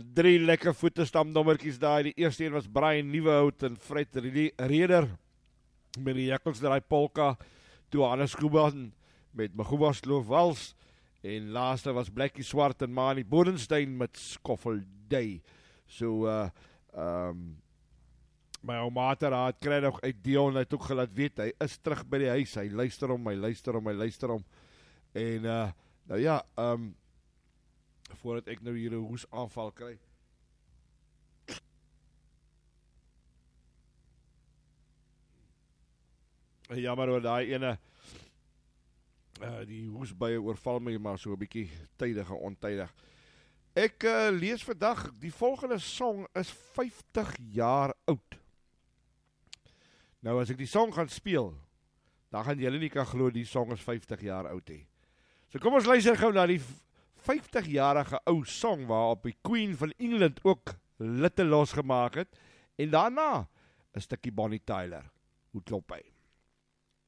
3 lekker voetestamnommertjies daar. Die eerste een was Brian Nieuwenhout en Fred Reder met die Jakkelsdraai Polka, toe Hannes Koeman met Magubas Loofwals, en laaste was Blackie Swart en Mani Bodenstein met Skoffeldei. So, my ou materaad kry nog uit Dion, hy het ook gelaat weet, hy is terug by die huis, hy luister hom, en nou ja, voordat ek nou hier 'n hoes aanval kry, jammer oor daai ene, die hoesbuie oorval my maar so 'n bietjie tydig en ontydig. Ek lees vandag, die volgende song is 50 jaar oud. Nou as ek die song gaan speel, dan gaan julle nie kan glo die song is 50 jaar oud he. So kom ons luister gou na die 50-jarige ou song waarop die Queen van Engeland ook litte losgemaak het, en daarna 'n stukkie Bonnie Tyler. Hoe klop hy?